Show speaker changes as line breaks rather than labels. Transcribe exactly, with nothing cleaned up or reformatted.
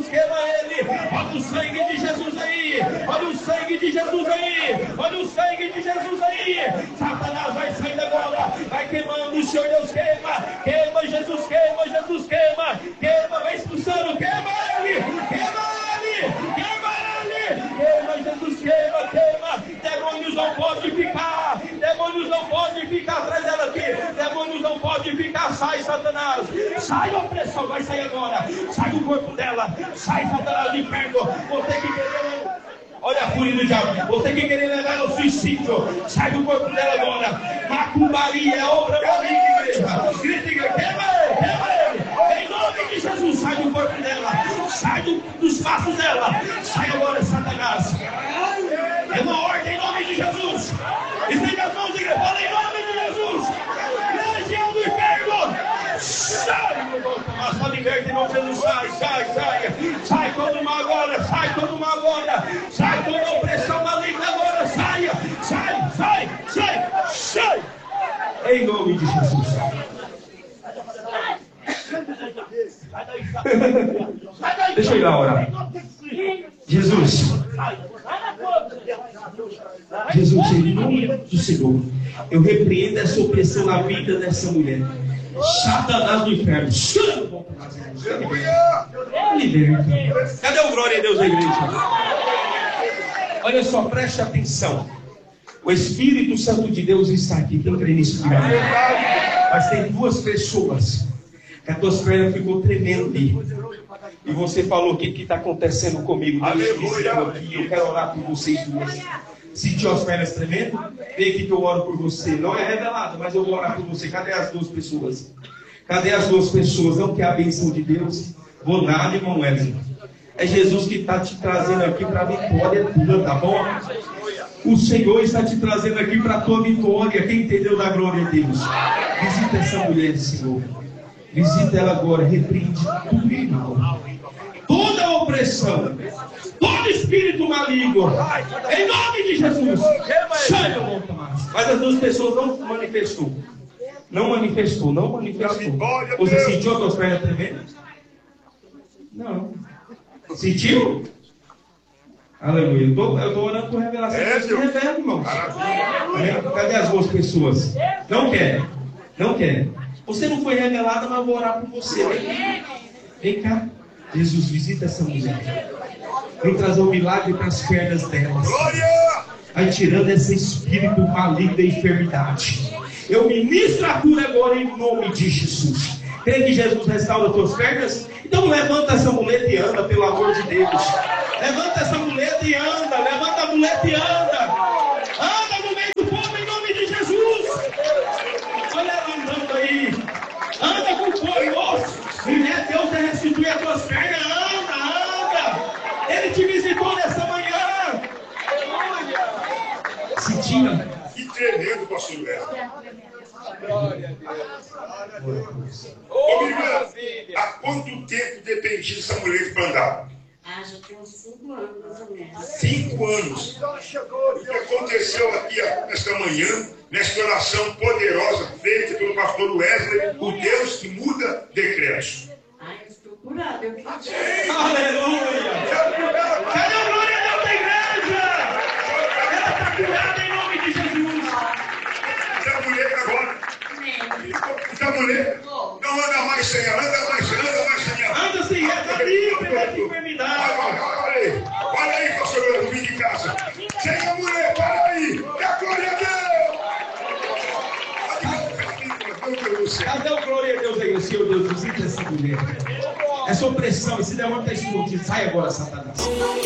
Jesus, queima ele. Olha o sangue de Jesus aí. Olha o sangue de Jesus aí. Olha o sangue de Jesus aí. Satanás vai saindo agora. Vai queimando. O Senhor Deus queima. Queima, Jesus queima. Jesus queima. Queima, vai expulsando. Queima ele. Queima ele. Queima ele. Queima, Jesus queima. Queima. Demônios não podem ficar. Demônios não podem ficar atrás dela aqui. Demônios não podem ficar. Sai, Satanás. Sai, opressão. Vai sair agora. Sai do corpo dela. Sai, Satanás, do inferno. Você que querer. Olha a fúria do diabo. Você que querer levar ao suicídio. Sai do corpo dela agora. Macumbaria é obra maligna, igreja. Grita, igreja. Queima ele. Queima ele. Em nome de Jesus. Sai do corpo dela. Sai do, dos passos dela. Sai agora, Satanás. É uma ordem em nome de Jesus. Estende as mãos, igreja. Fala em nome de Jesus. Legião do inferno. Sai, meu irmão Tomás. Fala liberta em nome de Jesus. Sai, sai, sai. Sai todo mal agora. Sai todo mal agora. Sai toda opressão maligna agora. Saia. Sai, sai, sai, sai. Em nome de Jesus. Deixa eu ir lá orar. Jesus. Jesus, em nome do Senhor, eu repreendo essa opressão na vida dessa mulher. Satanás do inferno. Liberta. Cadê o glória a Deus da igreja? Olha só, preste atenção. O Espírito Santo de Deus está aqui. Quem crê nisso? Mas tem duas pessoas que as tuas pernas ficou tremendo ali. E você falou: o que está acontecendo comigo? Deus disse aqui, eu quero orar por vocês duas. Sentiu as pernas tremendo? Vem aqui que eu oro por você. Não é revelado, mas eu vou orar por você. Cadê as duas pessoas? Cadê as duas pessoas? Não quer a bênção de Deus? Vou nada, irmão Wesley. É Jesus que está te trazendo aqui para a vitória tua, tá bom? O Senhor está te trazendo aqui para a tua vitória. Quem entendeu da glória de Deus? Visita essa mulher, Senhor. Visita ela agora. Repreende tudo, irmão. Toda opressão, todo espírito maligno, em nome de Jesus. Sai, meu irmão Tomás. Mas as duas pessoas não manifestou. Não manifestou, não manifestou. Você sentiu as tuas pernas tremendo? Não. Sentiu? Aleluia. Eu estou orando por revelação. É, Deus revela, irmão. Cadê as duas pessoas? Não quer. Não quer. Você não foi revelada, mas eu vou orar por você. Vem, Vem cá. Jesus, visita essa mulher. Vem trazer um milagre para as pernas delas. Vai tirando esse espírito maligno da enfermidade. Eu ministro a cura agora em nome de Jesus. Crê que Jesus restaura as tuas pernas? Então levanta essa mulher e anda, pelo amor de Deus. Levanta essa mulher e anda. Levanta a mulher e anda. Anda no meio do povo em nome de Jesus. Olha ela andando aí. Anda com fogo, moço. Mulher, Deus vai restituir as tuas pernas. Anda, anda. Ele te visitou nessa manhã. Sentiu?
Que tremendo, pastor Léo.
Glória a Deus.
Ô, minha irmã, há quanto tempo dependia dessa mulher para andar?
Ah, já tem uns cinco anos, mais ou menos.
Cinco anos. O que aconteceu aqui esta manhã, nesta oração poderosa feita pelo pastor Wesley, o Deus que muda decretos.
Ah, eu estou curada, eu acredito.
Aleluia! Cadê a glória a Deus da igreja? Ela está curada em nome de Jesus.
Essa mulher agora. Essa mulher não anda mais sem ela, anda mais sem ela, anda mais sem ela.
Anda sem ela, está livre dessa enfermidade.
Olha, olha aí, olha aí, pastor, eu vim de casa. Sem a mulher, para aí, dá glória a Deus.
Cadê o glória a Deus aí, Senhor Deus? Visita essa mulher. Essa opressão, esse demônio está escondido. Sai agora, Satanás.